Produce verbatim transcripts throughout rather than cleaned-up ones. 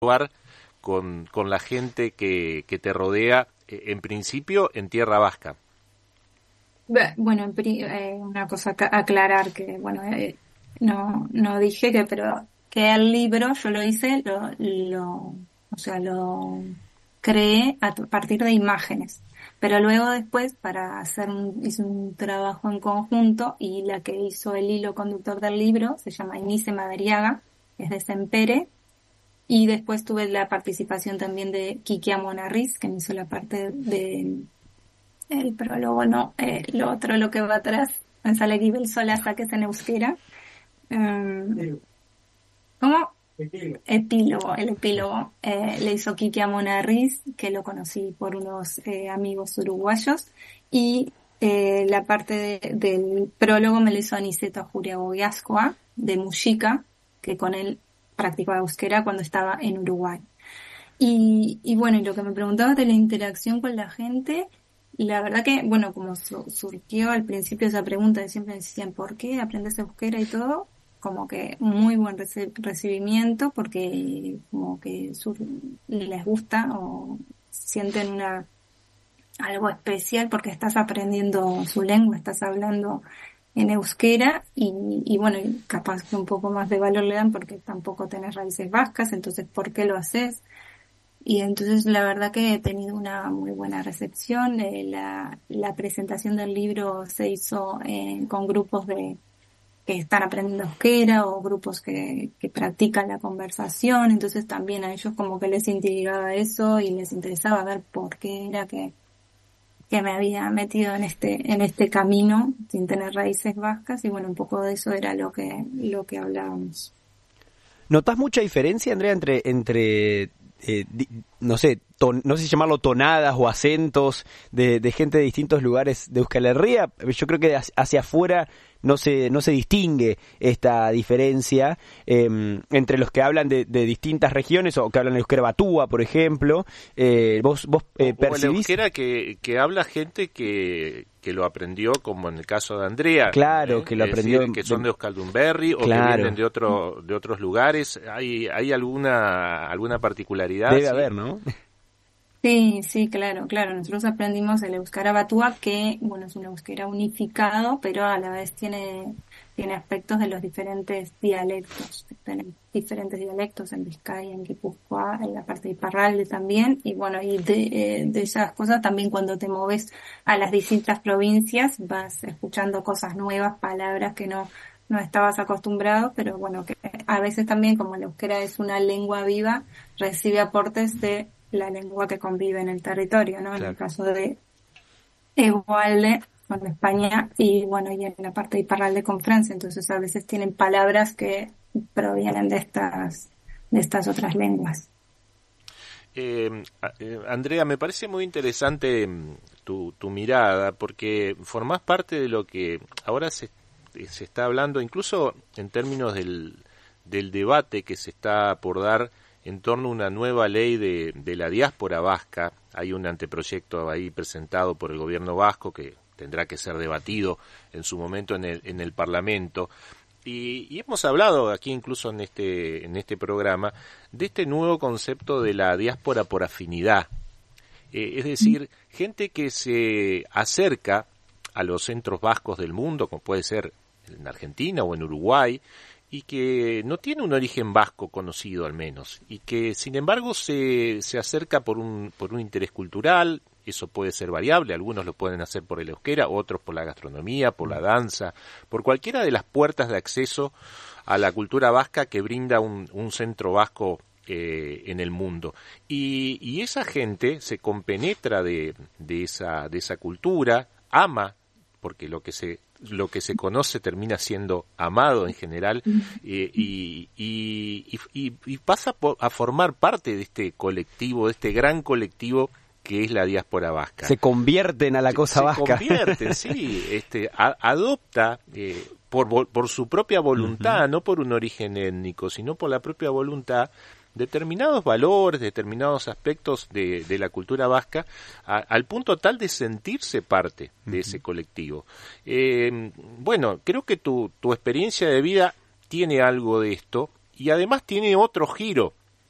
con, con la gente que, que te rodea, eh, en principio en tierra vasca. Bueno, en pri- eh, una cosa a aclarar que, bueno, eh, no, no dije que, pero que el libro yo lo hice, lo, lo, o sea, lo creé a t- partir de imágenes, pero luego después para hacer un, hice un trabajo en conjunto y la que hizo el hilo conductor del libro se llama Inice Madariaga, es de Sempere, y después tuve la participación también de Kiki Amonarriz, que me hizo la parte de el prólogo, no, eh, lo otro, lo que va atrás, en Salegui Solaza, que es en euskera. Um, ¿Cómo? Epílogo, el epílogo eh, le hizo Kiki Amonarriz, que lo conocí por unos eh, amigos uruguayos, y eh, la parte de, del prólogo me lo hizo Aniceto Juriagogiascoa, de Mujica, que con él practicaba euskera cuando estaba en Uruguay. Y, y bueno, y lo que me preguntabas de la interacción con la gente, la verdad que, bueno, como su- surgió al principio esa pregunta de siempre decían, ¿por qué aprendes euskera y todo? Como que muy buen reci- recibimiento porque como que sur- les gusta o sienten una algo especial porque estás aprendiendo su lengua, estás hablando en euskera y, y bueno, y capaz que un poco más de valor le dan porque tampoco tenés raíces vascas, entonces ¿por qué lo haces? Y entonces la verdad que he tenido una muy buena recepción. Eh, la, la presentación del libro se hizo eh, con grupos de que están aprendiendo euskera o grupos que, que practican la conversación. Entonces también a ellos como que les intrigaba eso y les interesaba ver por qué era que, que me había metido en este, en este camino sin tener raíces vascas. Y bueno, un poco de eso era lo que, lo que hablábamos. ¿Notás mucha diferencia, Andrea, entre, entre eh, di- no sé, ton- no sé si llamarlo tonadas o acentos de, de gente de distintos lugares de Euskal Herria? Yo creo que hacia hacia afuera no se no se distingue esta diferencia eh, entre los que hablan de, de distintas regiones o que hablan euskera batúa, por ejemplo. Eh, ¿Vos, vos eh, O, o el percibís? euskera que, que habla gente que, que lo aprendió, como en el caso de Andrea, Claro, ¿eh? que lo Es aprendió decir, que son de- de Euskaldunberri o que Claro, vienen de otro de otros lugares. ¿Hay hay alguna alguna particularidad? debe Sí. haber, ¿no? Sí, sí, claro, claro. Nosotros aprendimos el euskara batúa, que, bueno, es un euskera unificado, pero a la vez tiene, tiene aspectos de los diferentes dialectos. Tienen diferentes dialectos en Vizcaya, en Guipúzcoa, en la parte de Iparralde también. Y bueno, y de, eh, de esas cosas también cuando te moves a las distintas provincias vas escuchando cosas nuevas, palabras que no, no estabas acostumbrado, pero bueno, que a veces también como el euskera es una lengua viva, recibe aportes de la lengua que convive en el territorio, ¿no? En el Claro. caso de Egualde con España y bueno, y en la parte de Iparralde con Francia, entonces a veces tienen palabras que provienen de estas, de estas otras lenguas. Eh, a- eh, Andrea, me parece muy interesante mm, tu, tu mirada, porque formás parte de lo que ahora se, eh, se está hablando, incluso en términos del, del debate que se está por dar en torno a una nueva ley de, de la diáspora vasca. Hay un anteproyecto ahí presentado por el gobierno vasco que tendrá que ser debatido en su momento en el, en el Parlamento. Y, y hemos hablado aquí incluso en este en este programa de este nuevo concepto de la diáspora por afinidad, eh, es decir, gente que se acerca a los centros vascos del mundo, como puede ser en Argentina o en Uruguay, y que no tiene un origen vasco conocido al menos, y que sin embargo se, se acerca por un, por un interés cultural. Eso puede ser variable, algunos lo pueden hacer por el euskera, otros por la gastronomía, por la danza, por cualquiera de las puertas de acceso a la cultura vasca que brinda un, un centro vasco eh, en el mundo. Y, y esa gente se compenetra de, de, esa, de esa cultura, ama, porque lo que se lo que se conoce termina siendo amado en general, eh, y, y, y, y pasa por, a formar parte de este colectivo, de este gran colectivo que es la diáspora vasca. Se convierten a la cosa se vasca. Se convierten, sí, este, a, adopta eh, por, por su propia voluntad, uh-huh. no por un origen étnico, sino por la propia voluntad, determinados valores, determinados aspectos de, de la cultura vasca, a, al punto tal de sentirse parte de uh-huh. ese colectivo. Eh, bueno, creo que tu, tu experiencia de vida tiene algo de esto, y además tiene otro giro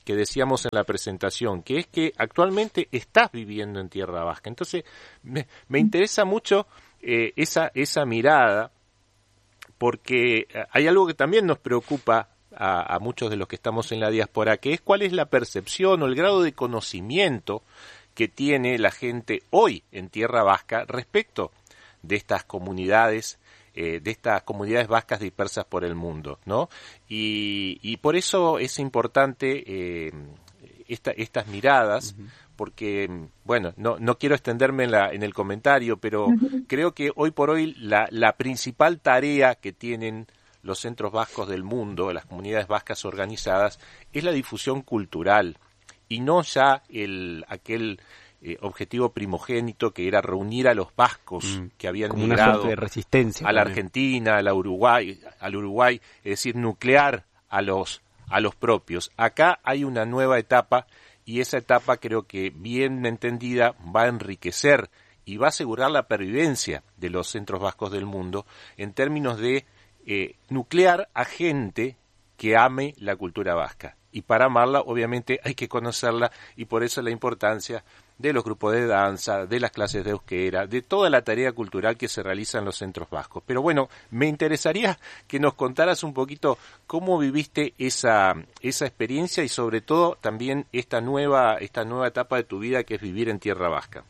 que decíamos en la presentación, que es que actualmente estás viviendo en Tierra Vasca. Entonces, me, me interesa mucho eh, esa, esa mirada, porque hay algo que también nos preocupa a, a muchos de los que estamos en la diáspora, que es cuál es la percepción o el grado de conocimiento que tiene la gente hoy en Tierra Vasca respecto de estas comunidades, eh, de estas comunidades vascas dispersas por el mundo, ¿no? Y, y por eso es importante eh, esta, estas miradas, uh-huh. porque, bueno, no, no quiero extenderme en, la, en el comentario, pero uh-huh. creo que hoy por hoy la, la principal tarea que tienen los centros vascos del mundo, las comunidades vascas organizadas, es la difusión cultural, y no ya el aquel eh, objetivo primogénito que era reunir a los vascos mm, que habían como migrado una suerte de resistencia a la también. Argentina, a la Uruguay, al Uruguay, es decir, nuclear a los a los propios. Acá hay una nueva etapa, y esa etapa creo que bien entendida va a enriquecer y va a asegurar la pervivencia de los centros vascos del mundo en términos de eh, nuclear a gente que ame la cultura vasca. Y para amarla, obviamente, hay que conocerla, y por eso la importancia de los grupos de danza, de las clases de euskera, de toda la tarea cultural que se realiza en los centros vascos. Pero bueno, me interesaría que nos contaras un poquito cómo viviste esa esa experiencia, y sobre todo también esta nueva esta nueva etapa de tu vida, que es vivir en Tierra Vasca.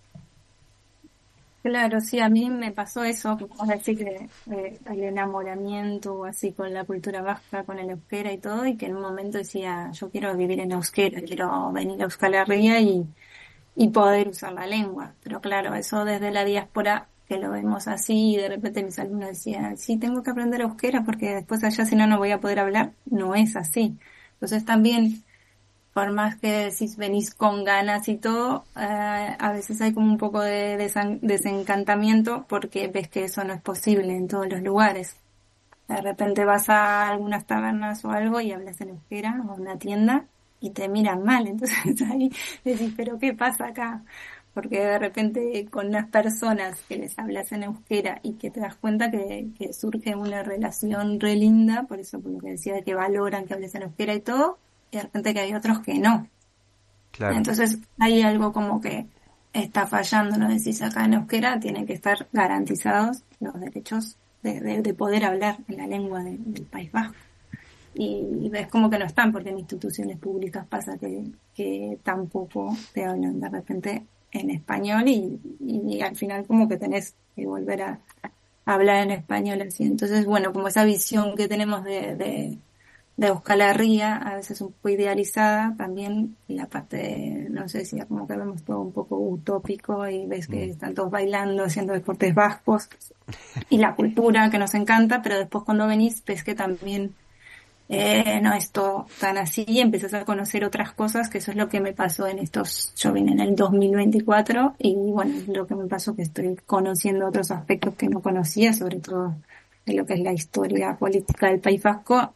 Claro, sí, a mí me pasó eso, como decir que eh, el enamoramiento así con la cultura vasca, con el euskera y todo, y que en un momento decía, yo quiero vivir en euskera, quiero venir a Euskal Herria y, y poder usar la lengua. Pero claro, eso desde la diáspora, que lo vemos así, y de repente mis alumnos decían, sí, tengo que aprender euskera porque después allá si no, no voy a poder hablar. No es así. Entonces también, por más que decís venís con ganas y todo, eh, a veces hay como un poco de desan- desencantamiento porque ves que eso no es posible en todos los lugares. De repente vas a algunas tabernas o algo y hablas en euskera, o en una tienda, y te miran mal. Entonces ahí decís, ¿pero qué pasa acá? Porque de repente con las personas que les hablas en euskera y que te das cuenta que, que surge una relación re linda, por eso por lo que decía de que valoran que hables en euskera y todo, y de repente que hay otros que no. Claro. Entonces hay algo como que está fallando, ¿no? Decís acá en euskera tienen que estar garantizados los derechos de, de, de poder hablar en la lengua de, del País Vasco. Y, y ves como que no están, porque en instituciones públicas pasa que, que tampoco te hablan de repente en español, y, y, y al final como que tenés que volver a, a hablar en español así. Entonces, bueno, como esa visión que tenemos de... de de Euskal Herria, a veces un poco idealizada, también la parte, de, no sé si como que vemos todo un poco utópico y ves que están todos bailando, haciendo deportes vascos, y la cultura que nos encanta, pero después cuando venís ves que también eh, no es todo tan así, y empezás a conocer otras cosas, que eso es lo que me pasó en estos, yo vine en el dos mil veinticuatro, y bueno, es lo que me pasó, que estoy conociendo otros aspectos que no conocía, sobre todo de lo que es la historia política del País Vasco.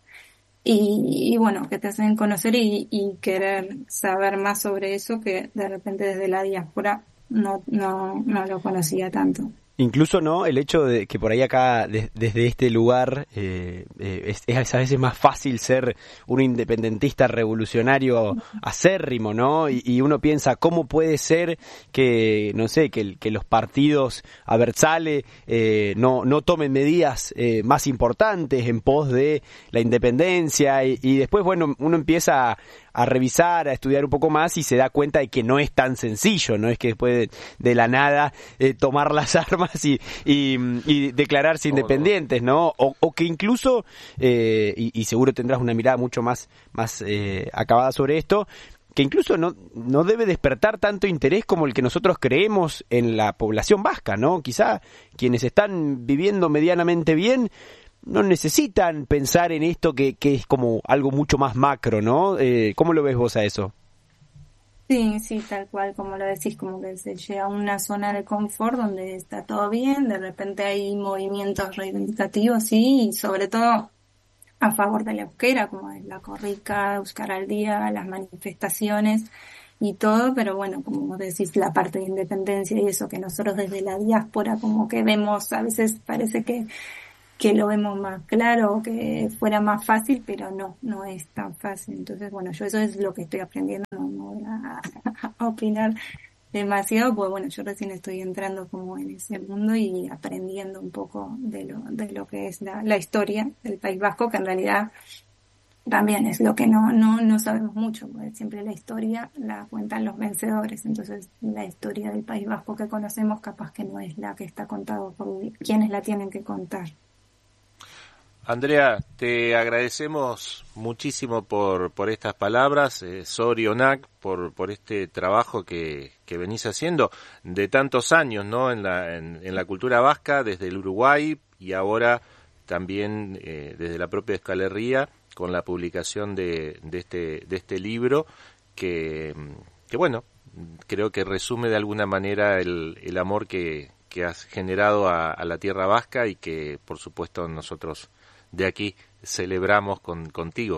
Y, y bueno, que te hacen conocer y, y querer saber más sobre eso, que de repente desde la diáspora no, no, no lo conocía tanto. Incluso, ¿no?, el hecho de que por ahí acá, de, desde este lugar, eh, eh, es, es a veces más fácil ser un independentista revolucionario acérrimo, ¿no? Y, y uno piensa, ¿cómo puede ser que, no sé, que, que los partidos aversales eh, no, no tomen medidas eh, más importantes en pos de la independencia? Y, y después, bueno, uno empieza a, a revisar, a estudiar un poco más, y se da cuenta de que no es tan sencillo, no es que después de, de la nada eh, tomar las armas y, y, y declararse independientes, ¿no? O, o que incluso, eh, y, y seguro tendrás una mirada mucho más, más eh, acabada sobre esto, que incluso no, no debe despertar tanto interés como el que nosotros creemos en la población vasca, ¿no? Quizá quienes están viviendo medianamente bien no necesitan pensar en esto, que, que es como algo mucho más macro, ¿no? Eh, ¿Cómo lo ves vos a eso? Sí, sí, tal cual, como lo decís, como que se llega a una zona de confort donde está todo bien, de repente hay movimientos reivindicativos, sí, y sobre todo a favor de la euskera, como es la corrica, Euskara al día, las manifestaciones y todo, pero bueno, como vos decís, la parte de independencia y eso que nosotros desde la diáspora como que vemos, a veces parece que que lo vemos más claro, que fuera más fácil, pero no, no es tan fácil. Entonces, bueno, yo eso es lo que estoy aprendiendo, no, no voy a, a opinar demasiado, pues bueno, yo recién estoy entrando como en ese mundo y aprendiendo un poco de lo, de lo que es la, la historia del País Vasco, que en realidad también es lo que no, no, no sabemos mucho, porque siempre la historia la cuentan los vencedores, entonces la historia del País Vasco que conocemos capaz que no es la que está contada por quienes la tienen que contar. Andrea, te agradecemos muchísimo por, por estas palabras, eh, Zori Onak, por, por este trabajo que, que venís haciendo de tantos años, ¿no? En la, en, en la cultura vasca, desde el Uruguay y ahora también eh, desde la propia Euskal Herria, con la publicación de, de este, de este libro que, que bueno, creo que resume de alguna manera el, el amor que, que has generado a, a la tierra vasca y que por supuesto nosotros de aquí celebramos con, contigo.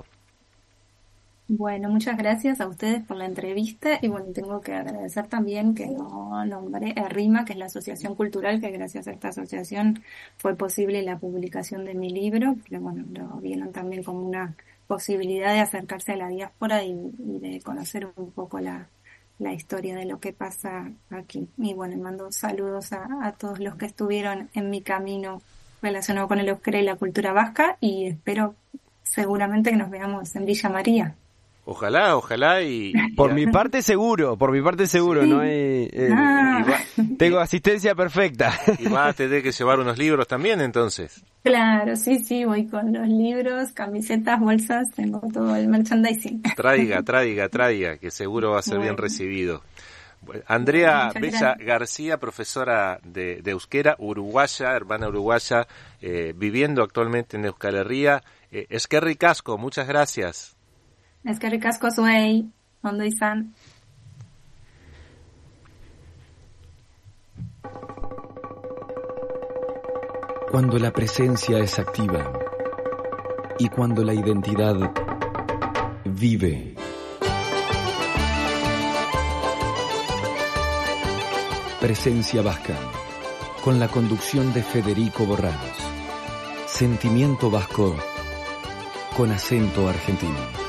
Bueno, muchas gracias a ustedes por la entrevista y bueno, tengo que agradecer también que lo nombré a RIMA, que es la asociación cultural, que gracias a esta asociación fue posible la publicación de mi libro, pero bueno, lo vieron también como una posibilidad de acercarse a la diáspora y, y de conocer un poco la, la historia de lo que pasa aquí. Y bueno, mando saludos a, a todos los que estuvieron en mi camino relacionado con el euskera y la cultura vasca y espero seguramente que nos veamos en Villa María. Ojalá, ojalá y... Por mi parte seguro, por mi parte seguro, sí. no hay... Eh, ah. va, tengo asistencia perfecta. Y vas a tener que llevar unos libros también, entonces. Claro, sí, sí, voy con los libros, camisetas, bolsas, tengo todo el merchandising. Traiga, traiga, traiga, que seguro va a ser bueno. bien recibido. Andrea Muchas Bella gracias. García, profesora de, de euskera, uruguaya, hermana uruguaya, eh, viviendo actualmente en Euskal Herria. Eh, eskerrik asko, muchas gracias. Eskerrik asko zuei, ondo izan. Cuando la presencia es activa y cuando la identidad vive. Presencia Vasca, con la conducción de Federico Borranos. Sentimiento vasco con acento argentino.